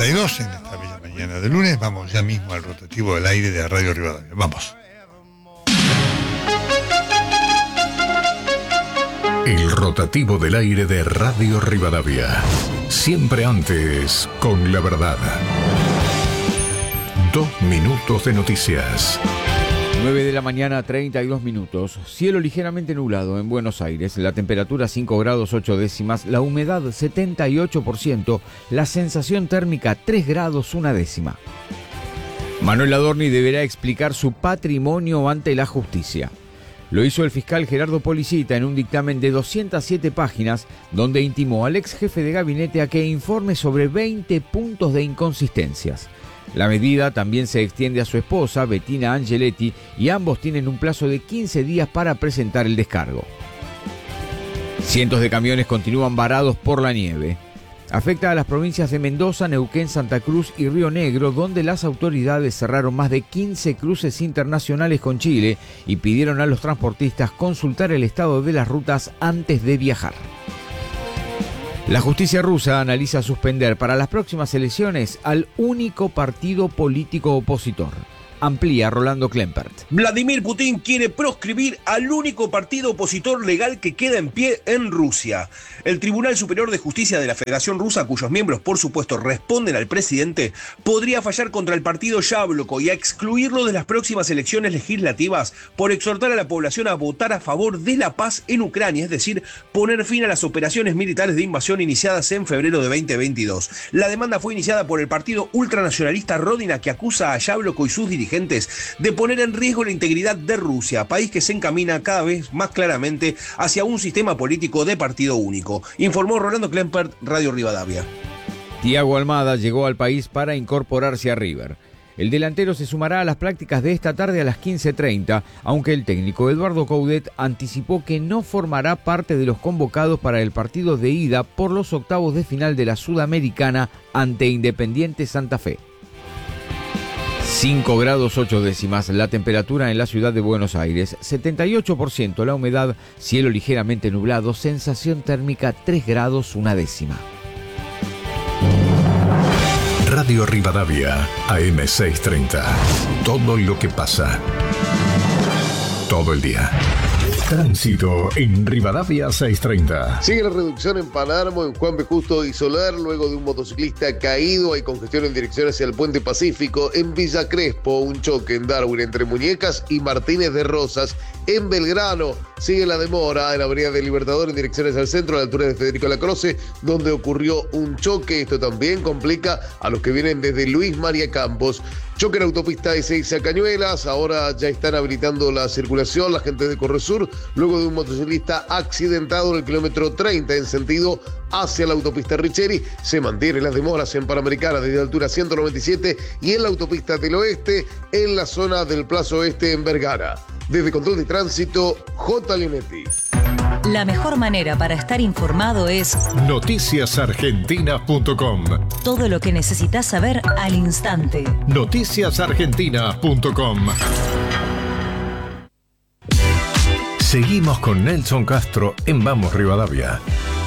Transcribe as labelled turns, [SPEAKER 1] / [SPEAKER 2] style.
[SPEAKER 1] 32 en esta bella mañana de lunes. Vamos ya mismo al rotativo del aire de Radio Rivadavia. Vamos.
[SPEAKER 2] El rotativo del aire de Radio Rivadavia. Siempre antes con la verdad. 2 minutos de noticias.
[SPEAKER 3] 9 de la mañana, 32 minutos. Cielo ligeramente nublado en Buenos Aires. La temperatura 5 grados 8 décimas. La humedad 78%. La sensación térmica 3 grados 1 décima. Manuel Adorni deberá explicar su patrimonio ante la justicia. Lo hizo el fiscal Gerardo Policita en un dictamen de 207 páginas, donde intimó al ex jefe de gabinete a que informe sobre 20 puntos de inconsistencias. La medida también se extiende a su esposa, Bettina Angeletti, y ambos tienen un plazo de 15 días para presentar el descargo. Cientos de camiones continúan varados por la nieve. Afecta a las provincias de Mendoza, Neuquén, Santa Cruz y Río Negro, donde las autoridades cerraron más de 15 cruces internacionales con Chile y pidieron a los transportistas consultar el estado de las rutas antes de viajar. La justicia rusa analiza suspender para las próximas elecciones al único partido político opositor. Amplía Rolando Klempert.
[SPEAKER 4] Vladimir Putin quiere proscribir al único partido opositor legal que queda en pie en Rusia. El Tribunal Superior de Justicia de la Federación Rusa, cuyos miembros por supuesto responden al presidente, podría fallar contra el partido Yabloko y a excluirlo de las próximas elecciones legislativas por exhortar a la población a votar a favor de la paz en Ucrania, es decir, poner fin a las operaciones militares de invasión iniciadas en febrero de 2022. La demanda fue iniciada por el partido ultranacionalista Rodina, que acusa a Yabloko y sus dirigentes de poner en riesgo la integridad de Rusia, país que se encamina cada vez más claramente hacia un sistema político de partido único. Informó Rolando Klempert, Radio Rivadavia.
[SPEAKER 3] Thiago Almada llegó al país para incorporarse a River. El delantero se sumará a las prácticas de esta tarde a las 15:30, aunque el técnico Eduardo Coudet anticipó que no formará parte de los convocados para el partido de ida por los octavos de final de la Sudamericana ante Independiente Santa Fe. 5 grados 8 décimas la temperatura en la ciudad de Buenos Aires, 78% la humedad, cielo ligeramente nublado, sensación térmica 3 grados 1 décima.
[SPEAKER 2] Radio Rivadavia, AM 630. Todo lo que pasa. Todo el día. Tránsito en Rivadavia 630.
[SPEAKER 5] Sigue la reducción en Palermo, en Juan B. Justo y Soler, luego de un motociclista caído. Hay congestión en dirección hacia el Puente Pacífico. En Villa Crespo, un choque en Darwin entre Muñecas y Martínez de Rosas. En Belgrano sigue la demora en la Avenida del Libertador en direcciones al centro, a la altura de Federico Lacroce, donde ocurrió un choque. Esto también complica a los que vienen desde Luis María Campos. Choque en autopista E6 a Cañuelas, ahora ya están habilitando la circulación la gente de Corresur, luego de un motociclista accidentado en el kilómetro 30 en sentido hacia la autopista Richeri. Se mantienen las demoras en Panamericana desde altura 197 y en la autopista del Oeste, en la zona del Plaza Oeste en Vergara. Desde Control de Tránsito, J. Leonetti.
[SPEAKER 6] La mejor manera para estar informado es
[SPEAKER 2] noticiasargentina.com.
[SPEAKER 6] Todo lo que necesitas saber al instante.
[SPEAKER 2] Noticiasargentina.com. Seguimos con Nelson Castro en Vamos Rivadavia.